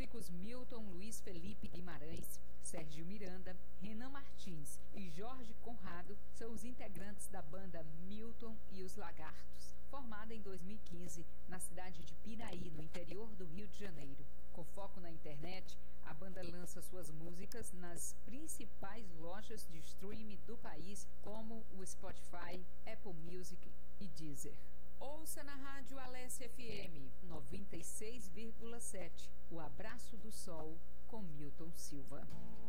músicos Milton Luiz Felipe Guimarães, Sérgio Miranda, Renan Martins e Jorge Conrado são os integrantes da banda Milton e os Lagartos, formada em 2015 na cidade de Piraí, no interior do Rio de Janeiro. Com foco na internet, a banda lança suas músicas nas principais lojas de streaming do país, como o Spotify, Apple Music e Deezer. Ouça na rádio Alessia FM 96,7 o Abraço do Sol com Milton Silva.